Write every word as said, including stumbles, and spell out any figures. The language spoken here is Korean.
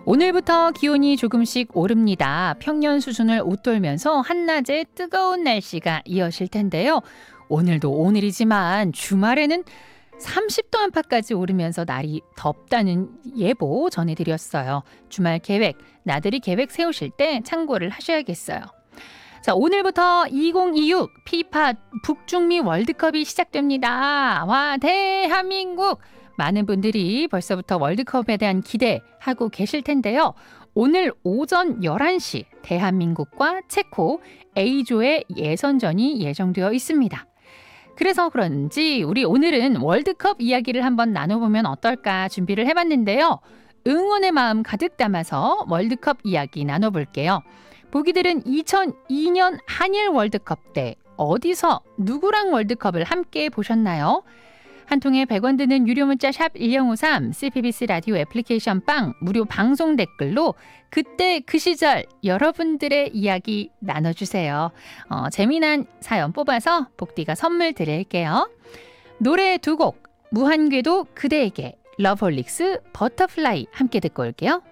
오늘부터 기온이 조금씩 오릅니다. 평년 수준을 웃돌면서 한낮에 뜨거운 날씨가 이어질 텐데요. 오늘도 오늘이지만 주말에는 삼십 도 안팎까지 오르면서 날이 덥다는 예보 전해드렸어요. 주말 계획, 나들이 계획 세우실 때 참고를 하셔야겠어요. 자, 오늘부터 이천이십육 피파 북중미 월드컵이 시작됩니다. 와, 대한민국! 많은 분들이 벌써부터 월드컵에 대한 기대하고 계실 텐데요. 오늘 오전 열한 시 대한민국과 체코 A조의 예선전이 예정되어 있습니다. 그래서 그런지 우리 오늘은 월드컵 이야기를 한번 나눠보면 어떨까 준비를 해봤는데요. 응원의 마음 가득 담아서 월드컵 이야기 나눠볼게요. 보기들은 이천이 년 한일 월드컵 때 어디서 누구랑 월드컵을 함께 보셨나요? 한 통에 백 원 드는 유료 문자 샵 일공오삼, 씨피비씨 라디오 애플리케이션 빵, 무료 방송 댓글로 그때 그 시절 여러분들의 이야기 나눠주세요. 어, 재미난 사연 뽑아서 복디가 선물 드릴게요. 노래 두 곡, 무한궤도 그대에게, 러브홀릭스 버터플라이 함께 듣고 올게요.